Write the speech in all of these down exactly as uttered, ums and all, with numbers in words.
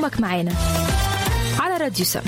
يومك معانا على راديو سما.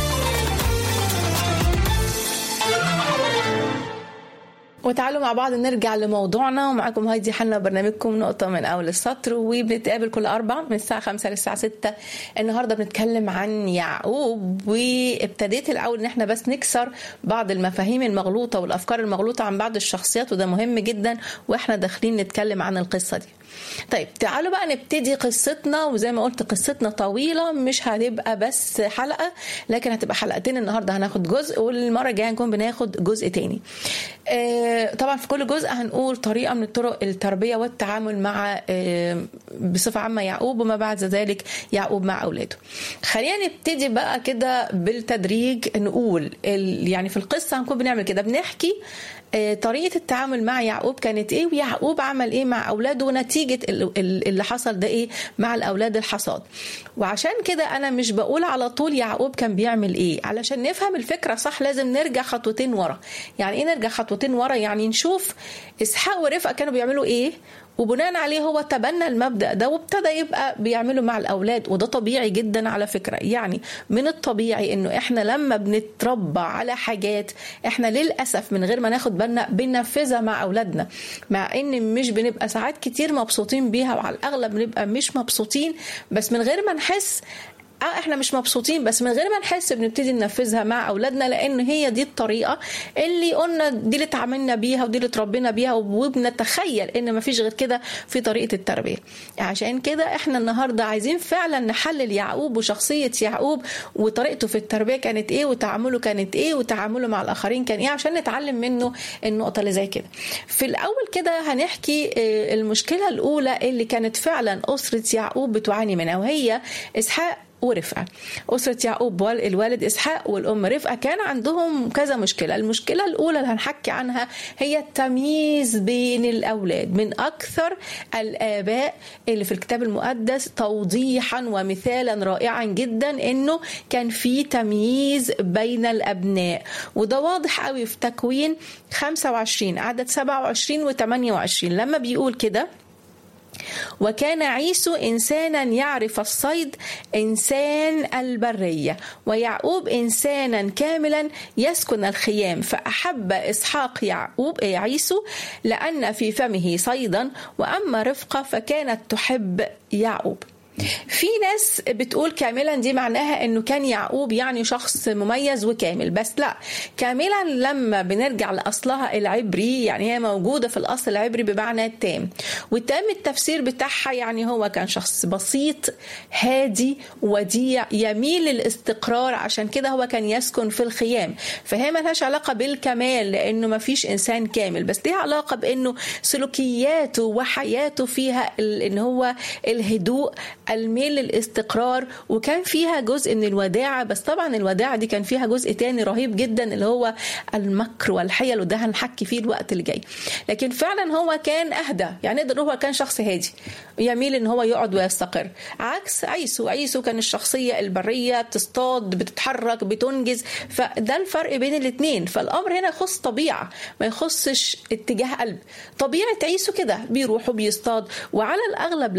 وتعالوا مع بعض نرجع لموضوعنا، ومعكم هايدي حنا برنامجكم نقطة من أول السطر، وبنتقابل كل أربع من الساعة خمسة للساعة ستة. النهاردة بنتكلم عن يعقوب، وابتديت الأول إن احنا بس نكسر بعض المفاهيم المغلوطة والأفكار المغلوطة عن بعض الشخصيات، وده مهم جدا واحنا داخلين نتكلم عن القصة دي. طيب تعالوا بقى نبتدي قصتنا، وزي ما قلت قصتنا طويلة، مش هتبقى بس حلقة لكن هتبقى حلقتين. النهاردة هناخد جزء، والمرة الجاية هنكون بناخد جزء تاني. آه طبعا في كل جزء هنقول طريقة من الطرق التربية والتعامل مع آه بصفة عامة يعقوب، وما بعد ذلك يعقوب مع أولاده. خلينا نبتدي بقى كده بالتدريج. نقول يعني في القصة هنكون بنعمل كده، بنحكي طريقة التعامل مع يعقوب كانت ايه، ويعقوب عمل ايه مع اولاده، ونتيجة اللي حصل ده ايه مع الاولاد الحصاد. وعشان كده انا مش بقول على طول يعقوب كان بيعمل ايه، علشان نفهم الفكرة صح لازم نرجع خطوتين ورا. يعني ايه نرجع خطوتين ورا؟ يعني نشوف اسحاق ورفقة كانوا بيعملوا ايه، وبناء عليه هو تبنى المبدأ ده وابتدى يبقى بيعمله مع الأولاد. وده طبيعي جدا على فكرة. يعني من الطبيعي انه احنا لما بنتربى على حاجات احنا للأسف من غير ما ناخد بالنا بننفذها مع أولادنا، مع ان مش بنبقى ساعات كتير مبسوطين بيها، وعلى الأغلب بنبقى مش مبسوطين، بس من غير ما نحس اه احنا مش مبسوطين، بس من غير ما نحس بنبتدي ننفذها مع اولادنا، لان هي دي الطريقه اللي قلنا دي اللي اتعاملنا بيها ودي اللي اتربينا بيها، وبنتخيل ان مفيش غير كده في طريقه التربيه. عشان كده احنا النهارده عايزين فعلا نحلل يعقوب وشخصيه يعقوب وطريقته في التربيه كانت ايه، وتعامله كانت ايه، وتعامله مع الاخرين كان ايه، عشان نتعلم منه النقطه اللي زي كده. في الاول كده هنحكي المشكله الاولى اللي كانت فعلا اسره يعقوب بتعاني منها، وهي اسحاق ورفقة. أسرة يعقوب الوالد إسحاق والأم رفقة كان عندهم كذا مشكلة. المشكلة الأولى اللي هنحكي عنها هي التمييز بين الأولاد. من أكثر الآباء اللي في الكتاب المقدس توضيحا ومثالا رائعا جدا إنه كان في تمييز بين الأبناء، وده واضح قوي في تكوين خمسة وعشرين عدد سبعة وعشرين وثمانية وعشرين لما بيقول كده: وكان عيسو إنسانا يعرف الصيد، إنسان البرية، ويعقوب إنسانا كاملا يسكن الخيام. فأحب إسحاق يعقوب عيسو لأن في فمه صيدا، وأما رفقة فكانت تحب يعقوب. في ناس بتقول كاملا دي معناها انه كان يعقوب يعني شخص مميز وكامل، بس لا، كاملا لما بنرجع لاصلها العبري يعني هي موجوده في الاصل العبري بمعنى تام، والتام التفسير بتاعها يعني هو كان شخص بسيط هادي وديع يميل للاستقرار، عشان كده هو كان يسكن في الخيام. فهي ما لهاش علاقه بالكمال لانه ما فيش انسان كامل، بس ليها علاقه بانه سلوكياته وحياته فيها ان هو الهدوء، الميل للاستقرار، وكان فيها جزء من الوداعة. بس طبعا الوداعة دي كان فيها جزء تاني رهيب جدا اللي هو المكر والحيل، وده هنحكي فيه الوقت اللي جاي. لكن فعلا هو كان أهدى، يعني نقدر هو كان شخص هادي يميل ان هو يقعد ويستقر، عكس عيسو. عيسو كان الشخصية البرية، بتصطاد، بتتحرك، بتنجز. فده الفرق بين الاثنين. فالأمر هنا يخص طبيعة ما يخصش اتجاه قلب. طبيعة عيسو كده بيروح وبيصطاد، وعلى الأغلب